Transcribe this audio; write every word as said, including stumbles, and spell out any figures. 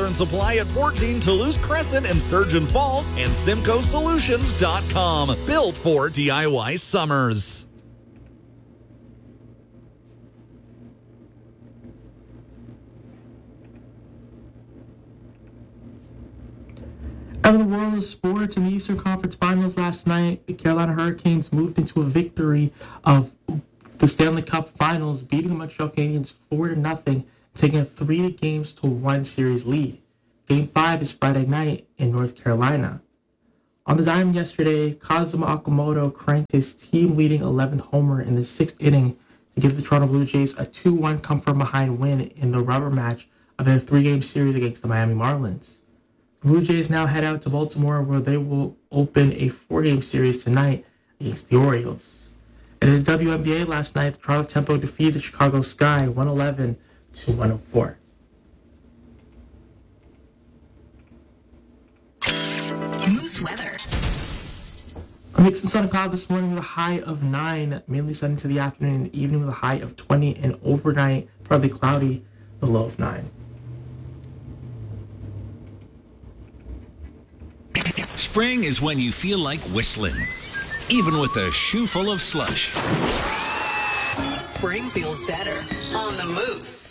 Tractor and Supply at fourteen Toulouse Crescent in Sturgeon Falls and Simcoe Solutions dot com. Built for D I Y summers. Out of the world of sports, in the Eastern Conference Finals last night, the Carolina Hurricanes moved into a victory of the Stanley Cup Finals, beating the Montreal Canadiens four to nothing, taking a three games to one series lead. Game five is Friday night in North Carolina. On the diamond yesterday, Kazuma Okamoto cranked his team-leading eleventh homer in the sixth inning to give the Toronto Blue Jays a two one come-from-behind win in the rubber match of their three-game series against the Miami Marlins. The Blue Jays now head out to Baltimore, where they will open a four-game series tonight against the Orioles. And in the W N B A last night, the Toronto Tempo defeated the Chicago Sky one eleven to one oh four. Moose weather. A mix of sun and cloud this morning with a high of nine, mainly sunny into the afternoon and evening with a high of twenty, and overnight partly cloudy, the low of nine. Spring is when you feel like whistling, even with a shoe full of slush. Spring feels better on the Moose.